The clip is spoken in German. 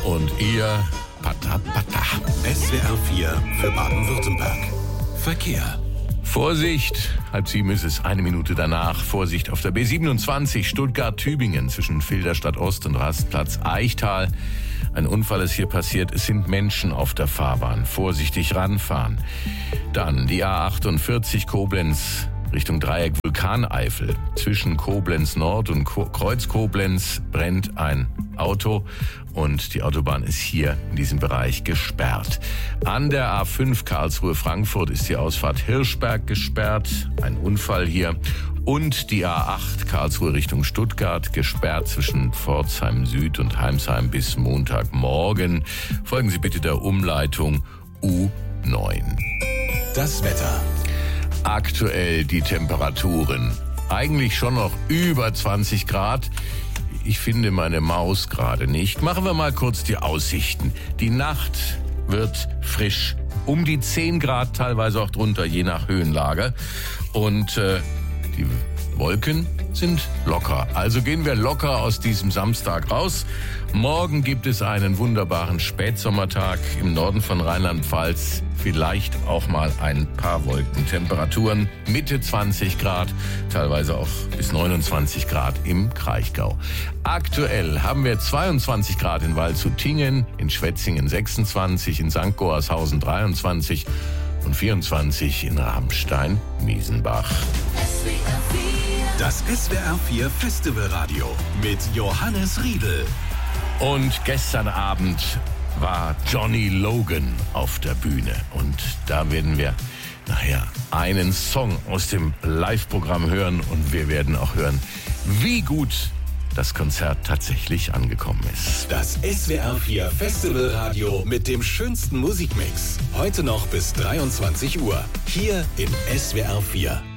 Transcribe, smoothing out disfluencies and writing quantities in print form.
und ihr Pata Pata. SWR 4 für Baden-Württemberg. Verkehr. Vorsicht, 6:30 ist es, 1 Minute danach. Vorsicht auf der B27 Stuttgart-Tübingen zwischen Filderstadt Ost und Rastplatz Eichtal. Ein Unfall ist hier passiert. Es sind Menschen auf der Fahrbahn. Vorsichtig ranfahren. Dann die A48 Koblenz Richtung Dreieck Vulkaneifel. Zwischen Koblenz Nord und Kreuz Koblenz brennt ein Auto und die Autobahn ist hier in diesem Bereich gesperrt. An der A5 Karlsruhe-Frankfurt ist die Ausfahrt Hirschberg gesperrt. Ein Unfall hier. Und die A8 Karlsruhe Richtung Stuttgart gesperrt zwischen Pforzheim Süd und Heimsheim bis Montagmorgen. Folgen Sie bitte der Umleitung U9. Das Wetter. Aktuell die Temperaturen. Eigentlich schon noch über 20 Grad. Ich finde meine Maus gerade nicht. Machen wir mal kurz die Aussichten. Die Nacht wird frisch. Um die 10 Grad, teilweise auch drunter, je nach Höhenlage. Und die Wolken sind locker. Also gehen wir locker aus diesem Samstag raus. Morgen gibt es einen wunderbaren Spätsommertag im Norden von Rheinland-Pfalz. Vielleicht auch mal ein paar Wolken. Temperaturen Mitte 20 Grad, teilweise auch bis 29 Grad im Kraichgau. Aktuell haben wir 22 Grad in Waldshut-Tiengen, in Schwetzingen 26, in St. Goarshausen 23 und 24 in Ramstein-Miesenbach. Das SWR 4 Festivalradio mit Johannes Riedl. Und gestern Abend war Johnny Logan auf der Bühne. Und da werden wir nachher einen Song aus dem Live-Programm hören. Und wir werden auch hören, wie gut das Konzert tatsächlich angekommen ist. Das SWR 4 Festivalradio mit dem schönsten Musikmix. Heute noch bis 23 Uhr. Hier in SWR 4.